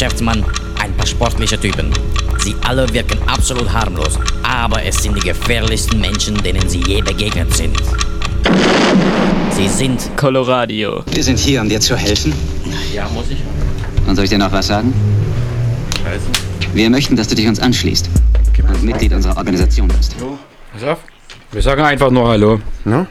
Geschäftsmann, ein paar sportliche Typen. Sie alle wirken absolut harmlos, aber es sind die gefährlichsten Menschen, denen sie je begegnet sind. Sie sind Coloradio. Wir sind hier, um dir zu helfen. Ja, muss ich. Und soll ich dir noch was sagen? Scheiße. Wir möchten, dass du dich uns anschließt und Mitglied unserer Organisation bist. So, pass auf. Wir sagen einfach nur Hallo. Ne?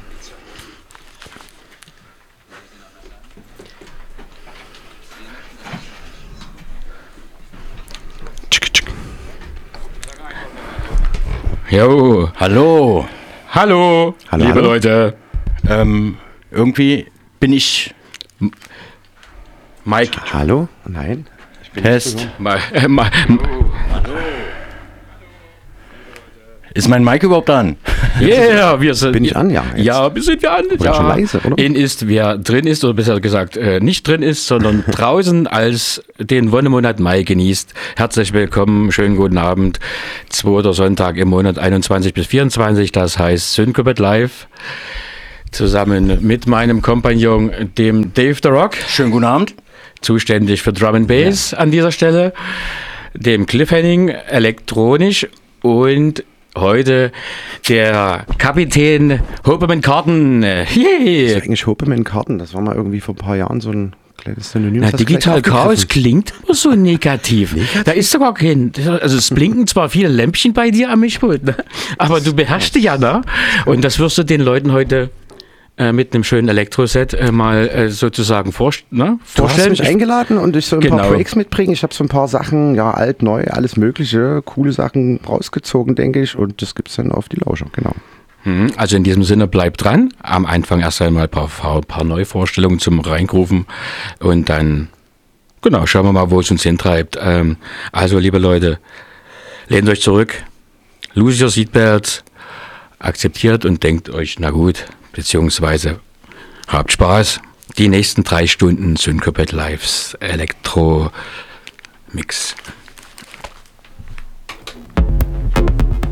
Jo, hallo. Hallo, liebe Leute. Irgendwie bin ich Mike. Hallo? Nein. Ich bin Test. Ist mein Mic überhaupt an? Yeah, wir sind. Bin ich an, ja. Jetzt. Ja, sind wir an. Oder ja. schon leise, oder? In ist, wer drin ist, oder besser gesagt, nicht drin ist, sondern draußen als den Wonnemonat Mai genießt. Herzlich willkommen, schönen guten Abend. 2. Sonntag im Monat 21 bis 24, das heißt Syncopet Live. Zusammen mit meinem Kompagnon, dem Dave the Rock. Schönen guten Abend. Zuständig für Drum and Bass an dieser Stelle. Dem Cliff Henning, elektronisch und heute der Kapitän Hopeman-Karten. Das ist eigentlich Hopeman-Karten. Das war mal irgendwie vor ein paar Jahren so ein kleines Synonym. Na, Digital Chaos klingt immer so negativ. Da ist sogar kein, also es blinken zwar viele Lämpchen bei dir am Mischpult, ne? Aber du beherrschst dich ja, ne? Und das wirst du den Leuten heute mit einem schönen Elektroset mal sozusagen vorstellen. Du hast mich eingeladen und ich soll ein paar Breaks mitbringen. Ich habe so ein paar Sachen, ja, alt, neu, alles mögliche, coole Sachen rausgezogen, denke ich. Und das gibt's dann auf die Lauscher, genau. Also in diesem Sinne, bleibt dran. Am Anfang erst einmal ein paar Neuvorstellungen zum Reingrufen und dann, genau, schauen wir mal, wo es uns hintreibt. Also, liebe Leute, lehnt euch zurück, lose your seatbelts, akzeptiert und denkt euch, na gut, beziehungsweise habt Spaß. Die nächsten 3 Stunden Syncopet Lives Elektro-Mix.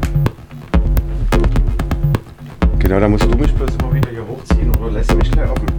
Genau, da musst du mich bloß immer wieder hier hochziehen oder lässt mich gleich offen.